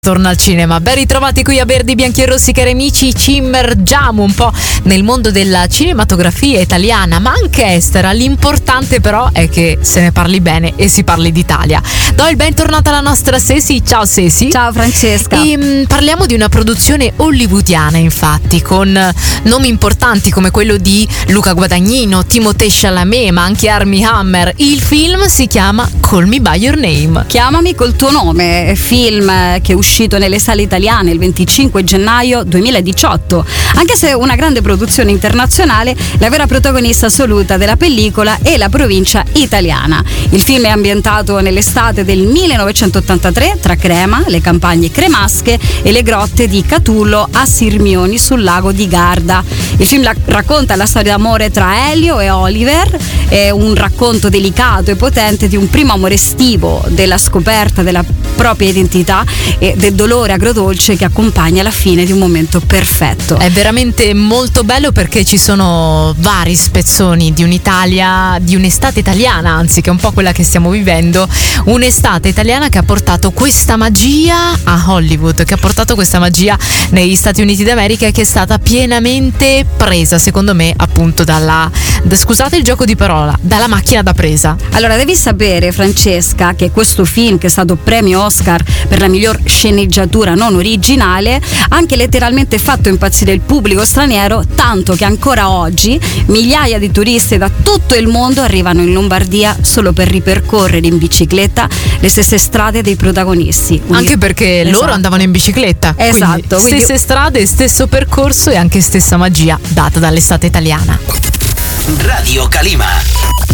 Torna al cinema. Ben ritrovati qui a Verdi Bianchi e Rossi, cari amici. Ci immergiamo un po' nel mondo della cinematografia italiana, ma anche estera. L'importante però è che se ne parli bene e si parli d'Italia. Do il bentornato alla nostra Ceci. Ciao Ceci. Ciao Francesca. E parliamo di una produzione hollywoodiana, infatti, con nomi importanti come quello di Luca Guadagnino, Timothée Chalamet, ma anche Armie Hammer. Il film si chiama Call Me By Your Name. Chiamami col tuo nome, film che è uscito nelle sale italiane il 25 gennaio 2018. Anche se una grande produzione internazionale, la vera protagonista assoluta della pellicola è la provincia italiana. Il film è ambientato nell'estate del 1983 tra Crema, le campagne cremasche e le grotte di Catullo a Sirmioni sul lago di Garda. Il film racconta la storia d'amore tra Elio e Oliver, è un racconto delicato e potente di un primo amore estivo, della scoperta della propria identità e del dolore agrodolce che accompagna la fine di un momento perfetto. È veramente molto bello perché ci sono vari spezzoni di un'Italia, di un'estate italiana, anzi, che è un po' quella che stiamo vivendo, un'estate italiana che ha portato questa magia a Hollywood, che ha portato questa magia negli Stati Uniti d'America e che è stata pienamente presa, secondo me, appunto scusate il gioco di parola, dalla macchina da presa. Allora, devi sapere, Francesca, che questo film, che è stato premio Oscar per la miglior sceneggiatura non originale, ha anche letteralmente fatto impazzire il pubblico straniero, tanto che ancora oggi migliaia di turisti da tutto il mondo arrivano in Lombardia solo per ripercorrere in bicicletta le stesse strade dei protagonisti. Anche perché loro andavano in bicicletta. Esatto. Quindi stesse strade, stesso percorso e anche stessa magia data dall'estate italiana. Radio Calima.